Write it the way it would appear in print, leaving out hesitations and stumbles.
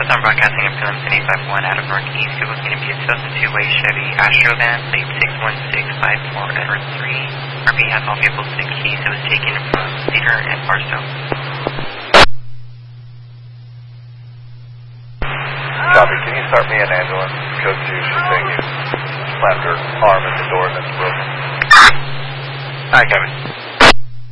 I'm broadcasting in Phillips 851 out of Northeast. It was going to be a Cessna two-way Chevy Astro van, plate 61654 Edward 3. RV has all vehicles to Keys. It was taken from Cedar and Barstow. Copy. Can you start me an ambulance? Code 2 should take you. Slammed her arm in the door and it's broken. Alright, Kevin.